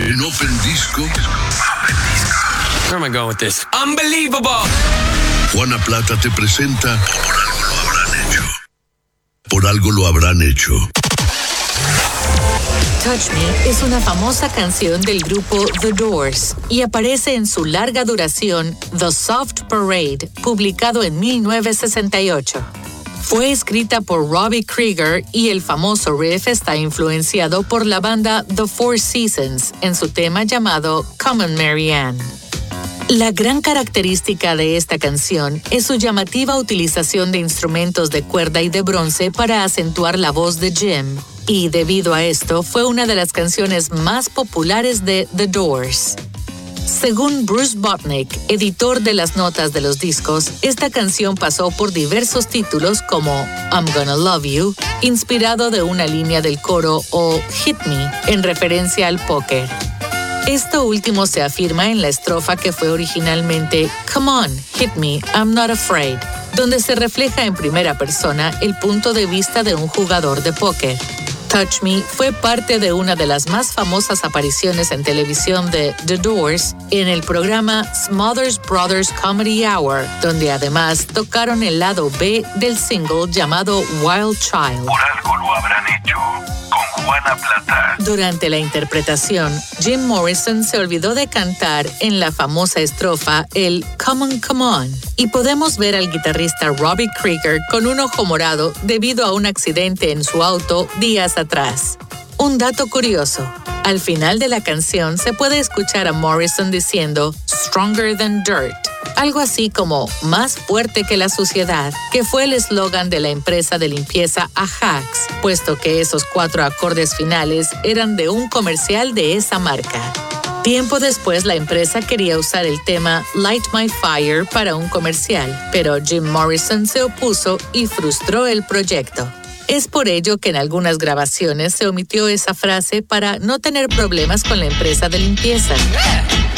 En Open Disco. Where am I going with this? Unbelievable. Juana Plata te presenta Por algo lo habrán hecho. Touch Me es una famosa canción del grupo The Doors y aparece en su larga duración The Soft Parade, publicado en 1968. Fue escrita por Robbie Krieger y el famoso riff está influenciado por la banda The Four Seasons en su tema llamado Come on Mary Ann. La gran característica de esta canción es su llamativa utilización de instrumentos de cuerda y de bronce para acentuar la voz de Jim, y debido a esto fue una de las canciones más populares de The Doors. Según Bruce Botnick, editor de las notas de los discos, esta canción pasó por diversos títulos como I'm Gonna Love You, inspirado de una línea del coro, o Hit Me, en referencia al póker. Esto último se afirma en la estrofa que fue originalmente Come on, hit me, I'm not afraid, donde se refleja en primera persona el punto de vista de un jugador de póker. Touch Me fue parte de una de las más famosas apariciones en televisión de The Doors en el programa Smothers Brothers Comedy Hour, donde además tocaron el lado B del single llamado Wild Child. Por algo lo habrán hecho. Con Juana Plata. Durante la interpretación, Jim Morrison se olvidó de cantar en la famosa estrofa el Come On, y podemos ver al guitarrista Robbie Krieger con un ojo morado debido a un accidente en su auto días atrás. Un dato curioso, al final de la canción se puede escuchar a Morrison diciendo Stronger than Dirt, algo así como más fuerte que la suciedad, que fue el eslogan de la empresa de limpieza Ajax, puesto que esos 4 acordes finales eran de un comercial de esa marca. Tiempo después, la empresa quería usar el tema Light My Fire para un comercial, pero Jim Morrison se opuso y frustró el proyecto. Es por ello que en algunas grabaciones se omitió esa frase para no tener problemas con la empresa de limpieza.